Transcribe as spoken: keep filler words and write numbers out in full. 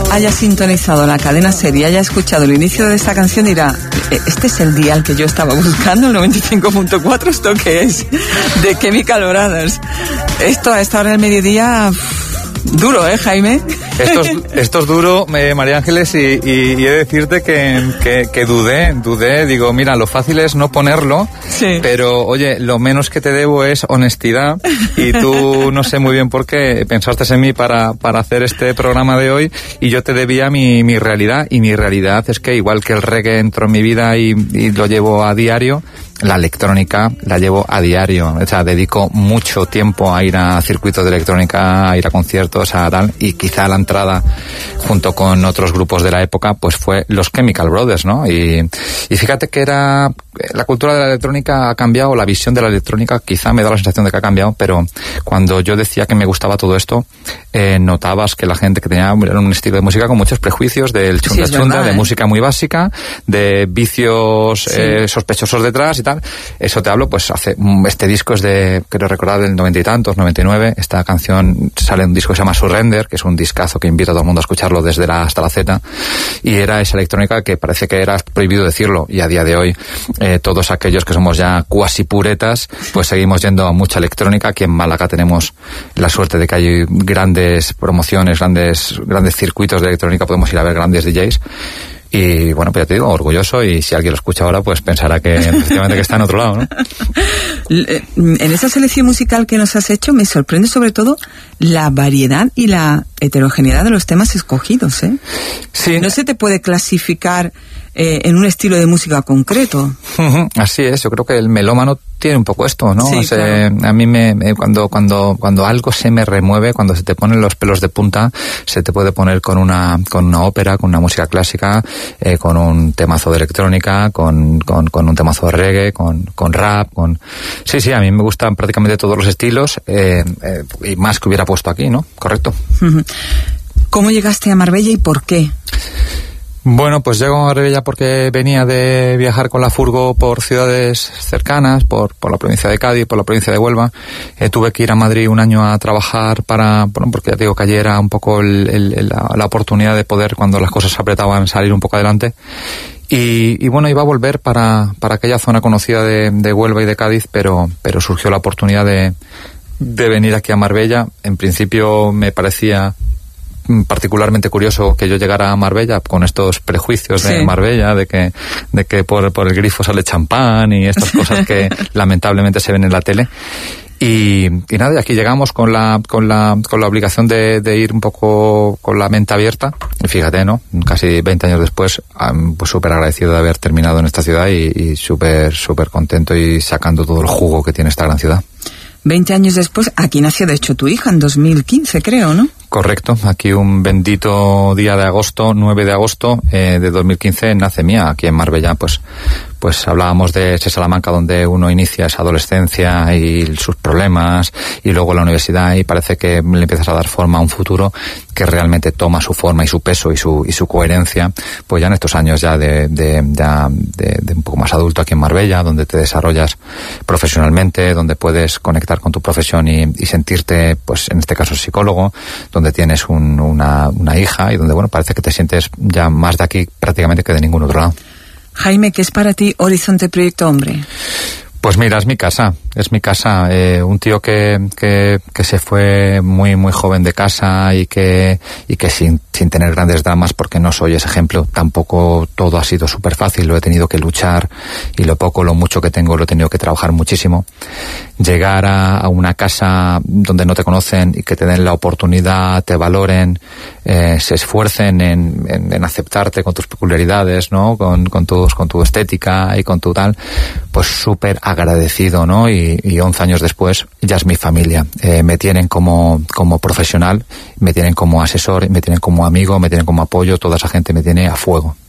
haya sintonizado la cadena SER y haya escuchado el inicio de esta canción dirá, este es el dial que yo estaba buscando, el noventa y cinco punto cuatro, ¿esto qué es? De Chemical Brothers. Esto a esta hora del mediodía, duro, ¿eh, Jaime? Esto es, esto es duro, eh, María Ángeles, y, y, y he de decirte que, que, que dudé, dudé, digo, mira, lo fácil es no ponerlo, sí. Pero, oye, lo menos que te debo es honestidad, y tú, no sé muy bien por qué, pensaste en mí para, para hacer este programa de hoy, y yo te debía mi, mi realidad, y mi realidad es que, igual que el reggae entró en mi vida y, y lo llevo a diario, la electrónica la llevo a diario, o sea, dedico mucho tiempo a ir a circuitos de electrónica, a ir a conciertos, a tal, y quizá la entrada, junto con otros grupos de la época, pues fue los Chemical Brothers, ¿no? Y, y fíjate que era, la cultura de la electrónica ha cambiado, la visión de la electrónica quizá me da la sensación de que ha cambiado, pero cuando yo decía que me gustaba todo esto, eh, notabas que la gente que tenía un estilo de música con muchos prejuicios, del chunda sí, chunda, verdad, de ¿eh? música muy básica, de vicios sí. eh, sospechosos detrás y tal. Eso te hablo, pues hace, este disco es de, quiero recordar, del noventa y tantos, noventa y nueve, esta canción sale en un disco que se llama Surrender, que es un discazo que invito a todo el mundo a escucharlo desde la A hasta la Z, y era esa electrónica que parece que era prohibido decirlo, y a día de hoy, eh, todos aquellos que somos ya cuasi puretas, pues seguimos yendo a mucha electrónica. Aquí en Málaga tenemos la suerte de que hay grandes promociones, grandes, grandes circuitos de electrónica, podemos ir a ver grandes D Js. Y bueno, pues ya te digo, orgulloso, y si alguien lo escucha ahora, pues pensará que efectivamente que está en otro lado, ¿no? En esa selección musical que nos has hecho, me sorprende sobre todo la variedad y la heterogeneidad de los temas escogidos, ¿eh? Sí. No se te puede clasificar eh, en un estilo de música concreto. Uh-huh, así es, yo creo que el melómano tiene un poco esto, ¿no? Sí, o sea, claro. A mí me, me cuando cuando cuando algo se me remueve, cuando se te ponen los pelos de punta, se te puede poner con una con una ópera, con una música clásica, eh, con un temazo de electrónica, con con con un temazo de reggae, con con rap, con sí, sí, a mí me gustan prácticamente todos los estilos, eh, eh, y más que hubiera puesto aquí, ¿no? Correcto. ¿Cómo llegaste a Marbella y por qué? Bueno, pues llego a Marbella porque venía de viajar con la furgo por ciudades cercanas, por, por la provincia de Cádiz, por la provincia de Huelva. Eh, tuve que ir a Madrid un año a trabajar para, bueno, porque ya te digo que allí era un poco el, el, la, la oportunidad de poder, cuando las cosas se apretaban, salir un poco adelante. Y, y bueno, iba a volver para, para aquella zona conocida de, de Huelva y de Cádiz, pero, pero surgió la oportunidad de, de venir aquí a Marbella. En principio me parecía particularmente curioso que yo llegara a Marbella con estos prejuicios de sí. Marbella, de que de que por, por el grifo sale champán y estas cosas que lamentablemente se ven en la tele. Y, y nada, y aquí llegamos con la con la con la obligación de, de ir un poco con la mente abierta. Y fíjate, ¿no? Casi veinte años después, pues súper agradecido de haber terminado en esta ciudad y, y súper súper contento y sacando todo el jugo que tiene esta gran ciudad. Veinte años después, aquí nació de hecho tu hija en dos mil quince, creo, ¿no? Correcto, aquí un bendito día de agosto, nueve de agosto eh, de dos mil quince, nace Mía, aquí en Marbella. Pues pues hablábamos de ese Salamanca donde uno inicia esa adolescencia y sus problemas, y luego la universidad, y parece que le empiezas a dar forma a un futuro que realmente toma su forma y su peso y su y su coherencia, pues ya en estos años ya de de, de, de, de un poco más adulto aquí en Marbella, donde te desarrollas profesionalmente, donde puedes conectar con tu profesión y, y sentirte, pues en este caso psicólogo, donde tienes un, una, una hija, y donde, bueno, parece que te sientes ya más de aquí prácticamente que de ningún otro lado. Jaime, ¿qué es para ti Horizonte Proyecto Hombre? Pues mira, es mi casa, es mi casa. Eh, un tío que, que, que se fue muy, muy joven de casa y que, y que sin, sin tener grandes dramas, porque no soy ese ejemplo, tampoco todo ha sido súper fácil, lo he tenido que luchar, y lo poco, lo mucho que tengo lo he tenido que trabajar muchísimo. Llegar a, a una casa donde no te conocen y que te den la oportunidad, te valoren, eh, se esfuercen en, en, en aceptarte con tus peculiaridades, ¿no? Con, con tus, con tu estética y con tu tal, pues súper agradecido, ¿no? Y, y once años después ya es mi familia. Eh, me tienen como, como profesional, me tienen como asesor, me tienen como amigo, me tienen como apoyo, toda esa gente me tiene a fuego.